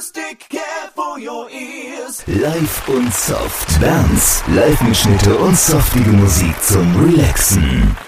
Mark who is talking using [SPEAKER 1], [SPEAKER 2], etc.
[SPEAKER 1] Acoustic care for your ears.
[SPEAKER 2] Live und soft. Bands, Live-Mitschnitte und softige Musik zum Relaxen.